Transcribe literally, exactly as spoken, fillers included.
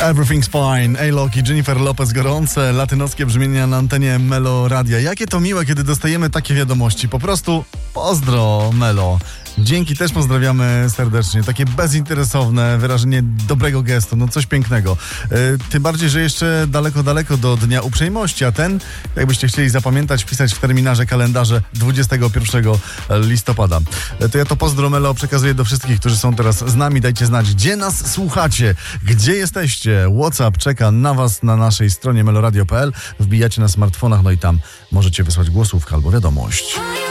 Everything's fine. A-Lock i Jennifer Lopez, gorące latynoskie brzmienia na antenie Melo Radia. Jakie to miłe, kiedy dostajemy takie wiadomości. Po prostu pozdro, Melo. Dzięki, też pozdrawiamy serdecznie. Takie bezinteresowne wyrażenie dobrego gestu, no coś pięknego. Yy, tym bardziej, że jeszcze daleko, daleko do Dnia Uprzejmości, a ten, jakbyście chcieli zapamiętać, wpisać w terminarze kalendarze dwudziestego pierwszego listopada. Yy, to ja to pozdro, Melo, przekazuję do wszystkich, którzy są teraz z nami. Dajcie znać, gdzie nas słuchacie, gdzie jesteście. WhatsApp czeka na was na naszej stronie meloradio kropka p l. Wbijacie na smartfonach, no i tam możecie wysłać głosówkę albo wiadomość.